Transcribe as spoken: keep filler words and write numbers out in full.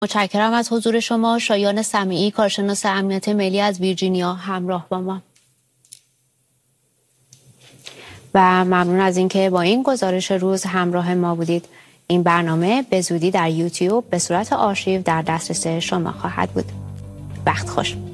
متشکرم از حضور شما. شایان سمیعی، کارشناس امنیت ملی از ویرجینیا، همراه با ما. و ممنون از اینکه با این گزارش روز همراه ما بودید. این برنامه به زودی در یوتیوب به صورت آرشیو در دسترس شما خواهد بود. وقت خوش.